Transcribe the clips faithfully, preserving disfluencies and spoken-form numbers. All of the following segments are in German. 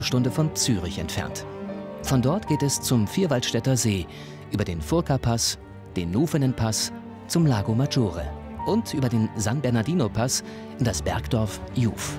Stunde von Zürich entfernt. Von dort geht es zum Vierwaldstätter See, über den Furka-Pass, den Nufenen-Pass zum Lago Maggiore und über den San Bernardino-Pass in das Bergdorf Juf.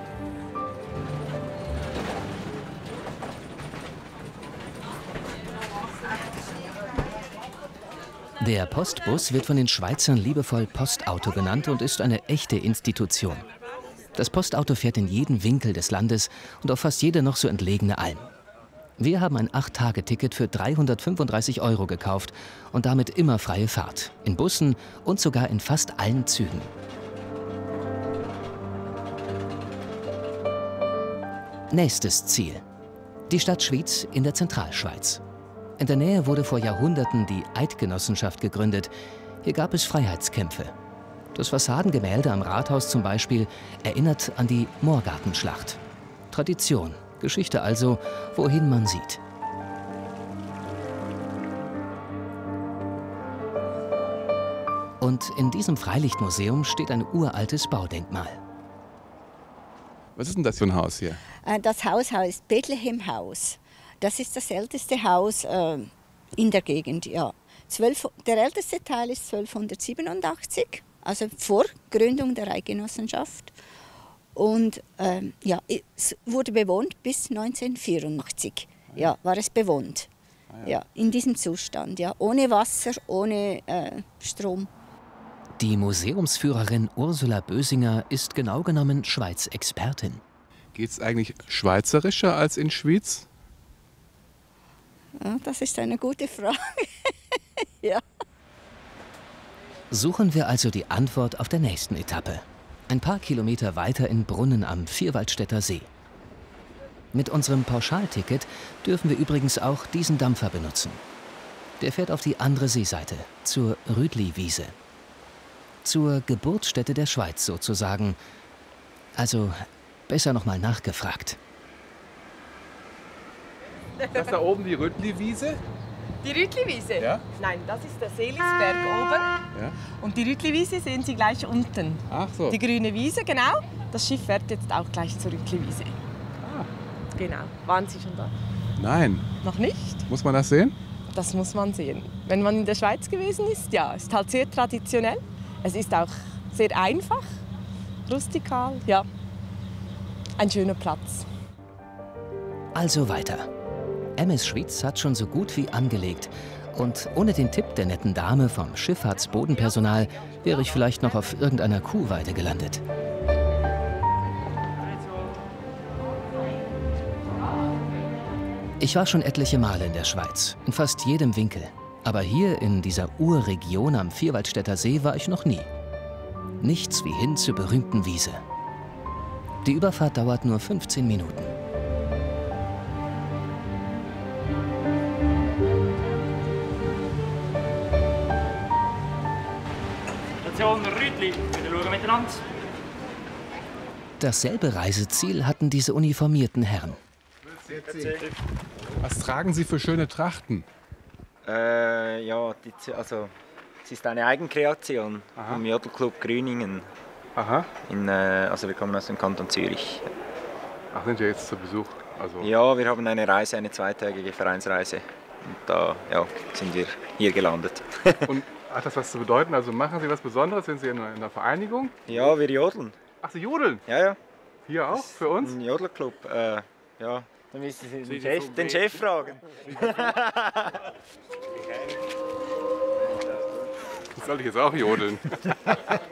Der Postbus wird von den Schweizern liebevoll Postauto genannt und ist eine echte Institution. Das Postauto fährt in jeden Winkel des Landes und auf fast jede noch so entlegene Alm. Wir haben ein acht Tage Ticket für dreihundertfünfunddreißig Euro gekauft und damit immer freie Fahrt, in Bussen und sogar in fast allen Zügen. Nächstes Ziel: die Stadt Schwyz in der Zentralschweiz. In der Nähe wurde vor Jahrhunderten die Eidgenossenschaft gegründet. Hier gab es Freiheitskämpfe. Das Fassadengemälde am Rathaus zum Beispiel erinnert an die Moorgartenschlacht. Tradition, Geschichte also, wohin man sieht. Und in diesem Freilichtmuseum steht ein uraltes Baudenkmal. Was ist denn das für ein Haus hier? Das Haus heißt Bethlehemhaus. Das ist das älteste Haus äh, in der Gegend. Ja. zwölf, der älteste Teil ist zwölfhundertsiebenundachtzig, also vor Gründung der Eidgenossenschaft. Und ähm, ja, es wurde bewohnt bis neunzehnhundertvierundachtzig. Ja, war es bewohnt. Ah, ja. Ja, in diesem Zustand, ja, ohne Wasser, ohne äh, Strom. Die Museumsführerin Ursula Bösinger ist genau genommen Schweiz-Expertin. Geht es eigentlich schweizerischer als in Schwyz? Ja, das ist eine gute Frage. Ja. Suchen wir also die Antwort auf der nächsten Etappe. Ein paar Kilometer weiter in Brunnen am Vierwaldstätter See. Mit unserem Pauschalticket dürfen wir übrigens auch diesen Dampfer benutzen. Der fährt auf die andere Seeseite, zur Rüdli-Wiese. Zur Geburtsstätte der Schweiz sozusagen. Also besser noch mal nachgefragt. Ist das da oben die Rüdli-Wiese? Die Rüdli-Wiese? Ja? Nein, das ist der Seelisberg oben. Ja? Und die Rüdli-Wiese sehen Sie gleich unten. Ach so. Die grüne Wiese, genau. Das Schiff fährt jetzt auch gleich zur Rüdli-Wiese. Ah. Genau. Waren Sie schon da? Nein. Noch nicht? Muss man das sehen? Das muss man sehen. Wenn man in der Schweiz gewesen ist, ja. Es ist halt sehr traditionell. Es ist auch sehr einfach, rustikal, ja. Ein schöner Platz. Also weiter. M S Schwyz hat schon so gut wie angelegt. Und ohne den Tipp der netten Dame vom Schifffahrtsbodenpersonal wäre ich vielleicht noch auf irgendeiner Kuhweide gelandet. Ich war schon etliche Male in der Schweiz, in fast jedem Winkel. Aber hier in dieser Urregion am Vierwaldstätter See war ich noch nie. Nichts wie hin zur berühmten Wiese. Die Überfahrt dauert nur fünfzehn Minuten. Station Rüdli, bitte schauen miteinander. Dasselbe Reiseziel hatten diese uniformierten Herren. Was tragen Sie für schöne Trachten? Äh, ja, die, also, es ist eine Eigenkreation Aha. vom Jodelclub Grüningen. Aha. In, äh, also wir kommen aus dem Kanton Zürich. Ach, sind Sie jetzt zu Besuch? Also Ja, wir haben eine Reise, eine zweitägige Vereinsreise. Und da ja, sind wir hier gelandet. Und hat das was zu bedeuten? Also machen Sie was Besonderes? Sind Sie in einer Vereinigung? Ja, wir jodeln. Ach, Sie jodeln? Ja, ja. Hier auch? Für uns? Ein Jodelclub. Äh, ja, dann müssen Sie den Chef, den Chef fragen. Soll ich jetzt auch jodeln?